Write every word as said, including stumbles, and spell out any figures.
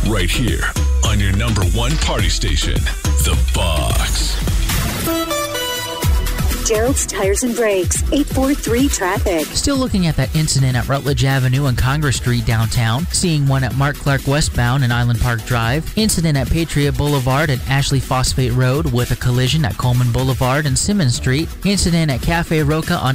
right here on your number one party station, The Box. Gerald's Tires and Brakes, eight four three traffic. Still looking at that incident at Rutledge Avenue and Congress Street downtown. Seeing one at Mark Clark westbound and Island Park Drive. Incident at Patriot Boulevard and Ashley Phosphate Road with a collision at Coleman Boulevard and Simmons Street. Incident at Cafe Roca on